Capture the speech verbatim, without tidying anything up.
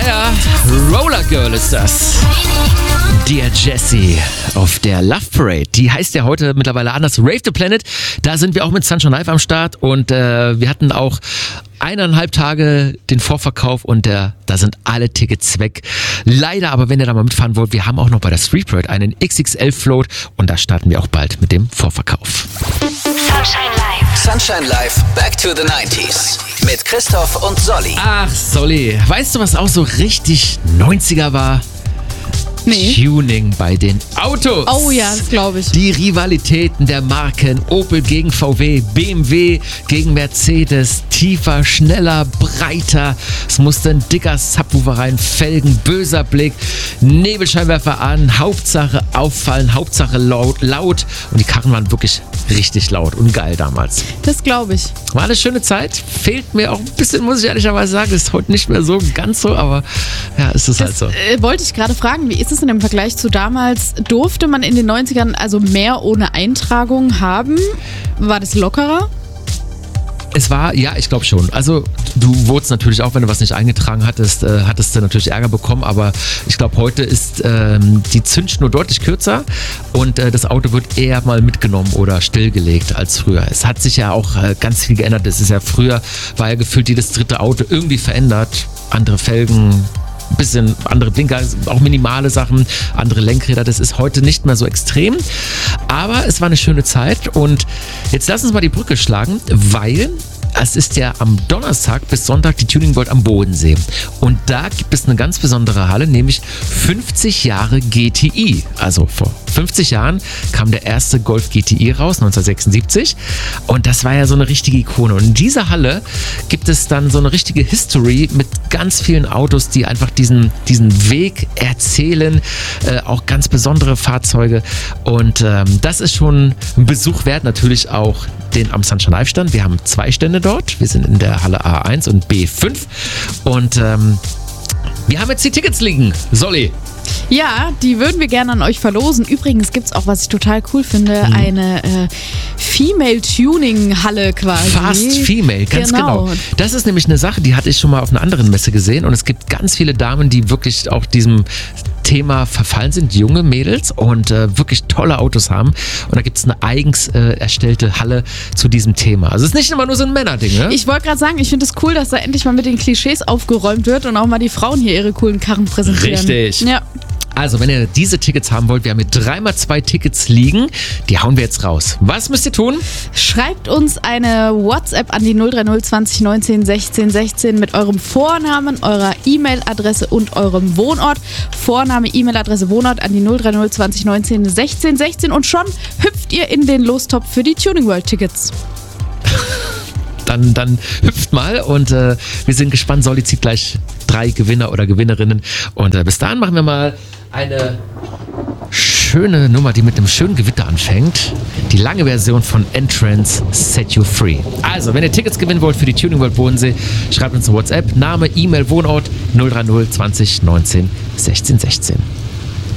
Ja, Roller Girl ist das. Dear Jessie auf der Love Parade. Die heißt ja heute mittlerweile anders, Rave the Planet. Da sind wir auch mit Sunshine Live am Start und äh, wir hatten auch eineinhalb Tage den Vorverkauf und äh, da sind alle Tickets weg. Leider, aber wenn ihr da mal mitfahren wollt, wir haben auch noch bei der Street Parade einen X X L Float und da starten wir auch bald mit dem Vorverkauf. Sunshine Live. Sunshine Live, back to the nineties. Mit Christoph und Solly. Ach, Solly, weißt du, was auch so richtig neunziger war? Nee. Tuning bei den Autos. Oh ja, das glaube ich. Die Rivalitäten der Marken Opel gegen V W, B M W gegen Mercedes, tiefer, schneller, breiter. Es musste ein dicker Subwoofer rein, Felgen, böser Blick, Nebelscheinwerfer an, Hauptsache auffallen, Hauptsache laut, laut. Und die Karren waren wirklich richtig laut und geil damals. Das glaube ich. War eine schöne Zeit. Fehlt mir auch ein bisschen, muss ich ehrlicherweise sagen. Ist heute nicht mehr so ganz so, aber ja, ist es halt so. Äh, wollte ich gerade fragen, wie ist es denn im Vergleich zu damals? Durfte man in den neunzigern also mehr ohne Eintragung haben? War das lockerer? Es war, ja, ich glaube schon. Also du wurdest natürlich auch, wenn du was nicht eingetragen hattest, äh, hattest du natürlich Ärger bekommen, aber ich glaube, heute ist ähm, die Zündschnur deutlich kürzer und äh, das Auto wird eher mal mitgenommen oder stillgelegt als früher. Es hat sich ja auch äh, ganz viel geändert. Es ist ja früher, war ja gefühlt jedes dritte Auto irgendwie verändert. Andere Felgen, bisschen andere Blinker, auch minimale Sachen, andere Lenkräder, das ist heute nicht mehr so extrem, aber es war eine schöne Zeit und jetzt lass uns mal die Brücke schlagen, weil es ist ja am Donnerstag bis Sonntag die Tuning World am Bodensee und da gibt es eine ganz besondere Halle, nämlich fünfzig Jahre G T I, also vor fünfzig Jahren kam der erste Golf G T I raus, neunzehnhundertsechsundsiebzig und das war ja so eine richtige Ikone und in dieser Halle gibt es dann so eine richtige History mit ganz vielen Autos, die einfach diesen, diesen Weg erzählen, äh, auch ganz besondere Fahrzeuge und ähm, das ist schon ein Besuch wert, natürlich auch den am Sunshine Live Stand. Wir haben zwei Stände dort, wir sind in der Halle A eins und B fünf und ähm, wir haben jetzt die Tickets liegen, Solly. Ja, die würden wir gerne an euch verlosen. Übrigens gibt es auch, was ich total cool finde, mhm. eine äh, Female-Tuning-Halle quasi. Fast Female, ganz genau. genau. Das ist nämlich eine Sache, die hatte ich schon mal auf einer anderen Messe gesehen und es gibt ganz viele Damen, die wirklich auch diesem Thema verfallen sind, junge Mädels und äh, wirklich tolle Autos haben und da gibt es eine eigens äh, erstellte Halle zu diesem Thema. Also es ist nicht immer nur so ein Männerding, ne? Ich wollte gerade sagen, ich finde es cool, dass da endlich mal mit den Klischees aufgeräumt wird und auch mal die Frauen hier ihre coolen Karren präsentieren. Richtig. Ja. Also, wenn ihr diese Tickets haben wollt, wir haben hier dreimal zwei Tickets liegen. Die hauen wir jetzt raus. Was müsst ihr tun? Schreibt uns eine WhatsApp an die null drei null zwanzig neunzehn sechzehn sechzehn mit eurem Vornamen, eurer E-Mail-Adresse und eurem Wohnort. Vorname, E-Mail-Adresse, Wohnort an die null drei null zwanzig neunzehn sechzehn sechzehn und schon hüpft ihr in den Lostopf für die Tuning World Tickets. Dann, dann hüpft mal und äh, wir sind gespannt. Solly zieht gleich drei Gewinner oder Gewinnerinnen und äh, bis dahin machen wir mal eine schöne Nummer, die mit einem schönen Gewitter anfängt. Die lange Version von Entrance Set You Free. Also, wenn ihr Tickets gewinnen wollt für die Tuning World Bodensee, schreibt uns eine WhatsApp, Name, E-Mail, Wohnort null drei null zwanzig neunzehn sechzehn sechzehn.